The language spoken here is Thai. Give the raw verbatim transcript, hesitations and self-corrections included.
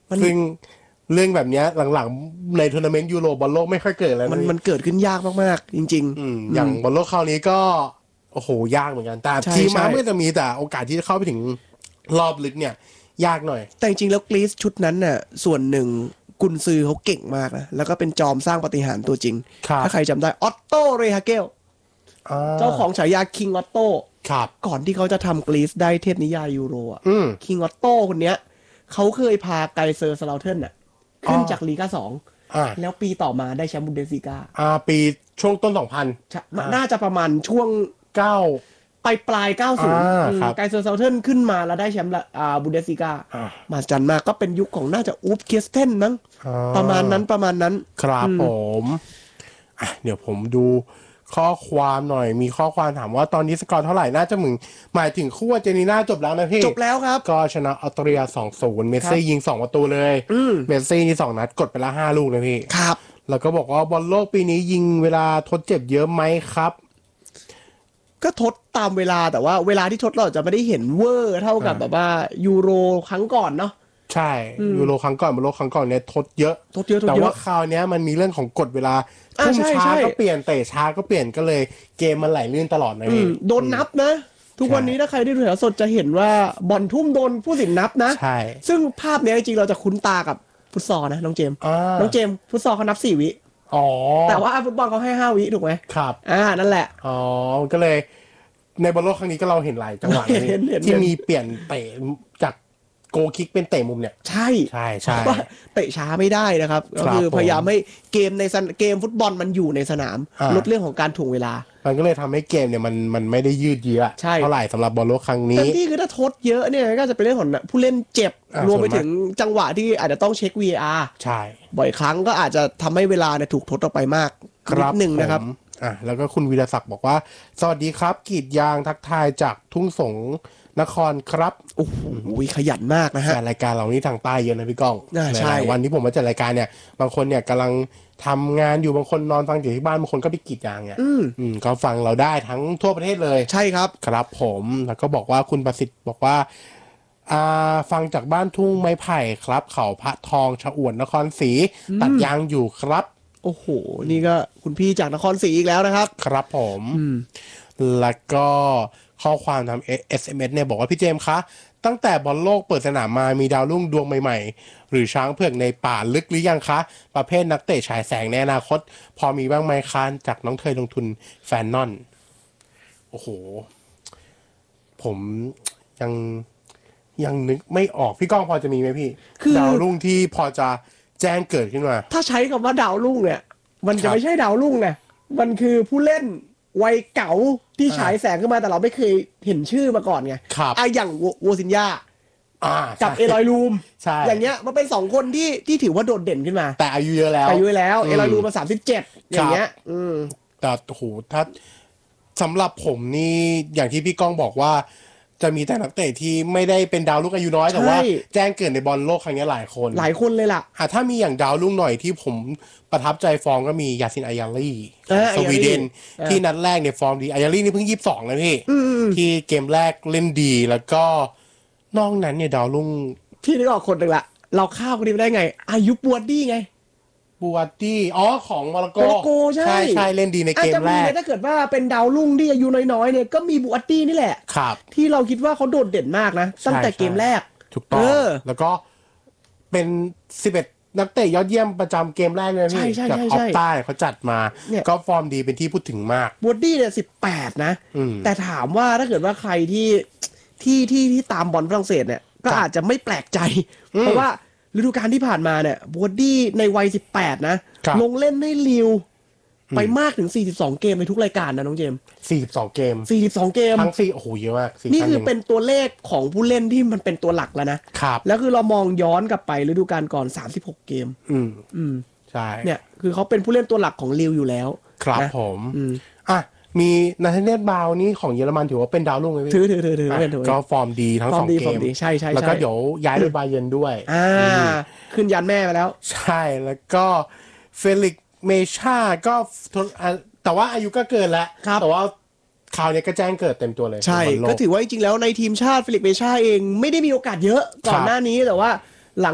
ซึ่งเรื่องแบบนี้หลังๆในทัวร์นาเมนต์ยูโรบอลโลกไม่ค่อยเกิดแล้วมันมันเกิดขึ้นยากมากๆจริงๆอย่างบอลโลกคราวนี้ก็โอ้โหยากเหมือนกันแต่ทีมมาเมื่อจะมีแต่โอกาสที่จะเข้าไปถึงรอบลึกเนี่ยยากหน่อยแต่จริงๆแล้วกรีซชุดนั้นน่ะส่วนหนึ่งกุนซือเขาเก่งมากนะแล้วก็เป็นจอมสร้างปาฏิหาริย์ตัวจริงถ้าใครจำได้ออตโตเรฮาเกลเจ้าของฉายาคิงออตโตก่อนที่เขาจะทำกรีซได้เทพนิยายยูโรอ่ะคิงออตโตคนเนี้ยเขาเคยพาไกเซอร์สลาเทนน่ะขึ้นจากลีกาสองแล้วปีต่อมาได้แชมป์บุนเดสลีกาอ่าปีช่วงต้นสองพันน่าจะประมาณช่วงเก้าปลายปลายเก้าสิบไกเซอร์สลาเทนขึ้นมาแล้วได้แชมป์อ่าบุนเดสลีกามาจันมาก็เป็นยุคของน่าจะอูฟเคียสเทนมั้งประมาณนั้นประมาณนั้นครับผมเดี๋ยวผมดูข้อความหน่อยมีข้อความถามว่าตอนนี้สกอร์เท่าไหร่น่าจะมึงหมายถึงคู่เจนีน่าจบแล้วนะพี่จบแล้วครับก็ชนะออสเตรีย สองศูนย์ เมสซี่ยิงสองประตูเลยเมสซี่นี่สองนัดกดไปละห้าลูกนะพี่ครับแล้วก็บอกว่าบอลโลกปีนี้ยิงเวลาทดเจ็บเยอะไหมครับก็ทดตามเวลาแต่ว่าเวลาที่ทดเราจะไม่ได้เห็นเวอร์เท่ากับแบบว่ายูโรครั้งก่อนเนาะใช่ยูโรครั้งก่อนบอลโลกครั้งก่อนเนี่ยทดเยอะทดเยอะแต่ว่าคราวนี้มันมีเรื่องของกฎเวลาทุ่มช้าก็เปลี่ยนเตะช้าก็เปลี่ยนก็เลยเกมมันไหลลื่นตลอดนะพี่โดนนับนะทุกวันนี้ถ้าใครได้ดูถ่ายทอดสดจะเห็นว่าบอลทุ่มโดนผู้สินนับนะใช่ซึ่งภาพนี้จริงๆเราจะคุ้นตากับฟุตซอลนะน้องเจมน้องเจมฟุตซอลเขานับสี่วิอ๋อแต่ว่าฟุตบอลเขาให้ห้าวิถูกไหมครับอ่านั่นแหละอ๋อก็เลยในบอลโลกครั้งนี้ก็เราเห็นหลายจังหวะที่มีเปลี่ยนเตะจากโกคิกเป็นเตะมุมเนี่ยใช่ใช่ใช่เตะช้าไม่ได้นะครับก็คือพยายามให้เกมในเกมฟุตบอลมันอยู่ในสนามลดเรื่องของการถ่วงเวลามันก็เลยทำให้เกมเนี่ยมันมันไม่ได้ยืดเยื้อเท่าไหร่สำหรับบอลโลกครั้งนี้แต่ที่คือถ้าทดเยอะเนี่ยก็จะเป็นเรื่องของผู้เล่นเจ็บรวมไปถึงจังหวะที่อาจจะต้องเช็ค วี อาร์ใช่บ่อยครั้งก็อาจจะทำให้เวลาเนี่ยถูกทดออกไปมากนิดนึงนะครับอ่ะแล้วก็คุณวีรศักดิ์บอกว่าสวัสดีครับกรีดยางทักทายจากทุ่งสงนครครับโอ้โหขยันมากนะฮะรายการเรานี้ทางใต้เยอะนะพี่ก้องใช่วันที่ผมมาจัดรายการเนี่ยบางคนเนี่ยกำลังทำงานอยู่บางคนนอนฟังอยู่ที่บ้านบางคนก็ไปกรีดยางเนี่ยอืมก็ฟังเราได้ทั้งทั่วประเทศเลยใช่ครับครับผมแล้วก็บอกว่าคุณประสิทธิ์บอกว่าอ่าฟังจากบ้านทุ่งไม้ไผ่ครับเขาพระทองชะอวดนครศรีตัดยางอยู่ครับโอ้โหนี่ก็คุณพี่จากนครศรีอีกแล้วนะครับครับผมแล้วก็ข้อความทำ เอส เอ็ม เอส เนี่ยบอกว่าพี่เจมส์คะตั้งแต่บอลโลกเปิดสนามมามีดาวรุ่งดวงใหม่ๆหรือช้างเผือกในป่าลึกหรือยังคะประเภทนักเตะฉายแสงในอนาคตพอมีบ้างไหมคะจากน้องเคยลงทุนแฟนนอนโอ้โหผมยังยังนึกไม่ออกพี่ก้องพอจะมีไหมพี่ดาวรุ่งที่พอจะแจ้งเกิดขึ้นมาถ้าใช้คำว่าดาวรุ่งเนี่ยมันจะไม่ใช่ดาวรุ่งไงมันคือผู้เล่นวัยเก่าที่ฉายแสงขึ้นมาแต่เราไม่เคยเห็นชื่อมาก่อนไงอ่ะอย่างวัวซินยากับเอลอยลูมอย่างเงี้ยมันเป็นสองคนที่ที่ถือว่าโดดเด่นขึ้นมาแต่อายุเยอะแล้วอายุแล้วเอลอยลูมมาสามสิบเจ็ดอย่างเงี้ยอืมแต่โหถ้าสำหรับผมนี่อย่างที่พี่ก้องบอกว่าจะมีแต่นักเตะที่ไม่ได้เป็นดาวรุ่งอายุน้อยแต่ว่าแจ้งเกิดในบอลโลกครั้งนี้หลายคนหลายคนเลยล่ะถ้ามีอย่างดาวรุ่งหน่อยที่ผมประทับใจฟอร์มก็มียาซินอายาลีสวีเดนที่นัดแรกเนี่ยฟอร์มดีอายาลีนี่เพิ่งยี่สิบสองนะพี่ที่เกมแรกเล่นดีแล้วก็นอกนั้นเนี่ยดาวรุ่งพี่นึกออกคนหนึ่งละเราข้าวคนนี้ได้ไงอายุบวดดี้ไงบูวัตตี้อ๋อของโมร็อกโกโมร็อกโกใช่ใช่เล่นดีในเกมแรกถ้าเกิดว่าเป็นดาวรุ่งที่อายุน้อยๆเนี่ยก็มีบูวัตตี้นี่แหละครับที่เราคิดว่าเขาโดดเด่นมากนะตั้งแต่เกมแรกถูกต้องแล้วก็เป็นสิบเอ็ดนักเตะยอดเยี่ยมประจำเกมแรกเลยพี่จากออฟใต้เขาจัดมาก็ฟอร์มดีเป็นที่พูดถึงมากบูวัตตี้เนี่ยสิบแปดนะแต่ถามว่าถ้าเกิดว่าใครที่ที่ที่ที่ตามบอลฝรั่งเศสเนี่ยก็อาจจะไม่แปลกใจเพราะว่าฤดูกาลที่ผ่านมาเนี่ยบูวัตตี้ในวัยสิบแปดนะลงเล่นให้ลิวไปมากถึงสี่สิบสองเกมในทุกรายการนะน้องเจมส์สี่สิบสองเกมสี่สิบสองเกมทั้งสี่โอ้โหเยอะมากนี่คือเป็นตัวเลขของผู้เล่นที่มันเป็นตัวหลักแล้วนะครับแล้วคือเรามองย้อนกลับไปฤดูกาลก่อนสามสิบหกเกมอืมอืมใช่เนี่ยคือเขาเป็นผู้เล่นตัวหลักของลิวอยู่แล้วครับผมอืมอ่ะมีนาธาเนียลบาวนี่ของเยอรมันถือว่าเป็นดาวรุ่งไหมพี่ถือถือถือถือก็ฟอร์มดีทั้งสองเกมใช่ใช่แล้วก็เดี๋ยวย้ายไปบาเยิร์นด้วยอ่าขึ้นยันแม่ไปแล้วใช่แล้วก็เฟลิกเมชาก็แต่ว่าอายุก็เกินแล้วแต่ว่าคราวนี้ก็แจ้งเกิดเต็มตัวเลยใช่ก็ถือว่าจริงๆแล้วในทีมชาติเฟลิกเมชาเองไม่ได้มีโอกาสเยอะก่อนหน้านี้แต่ว่า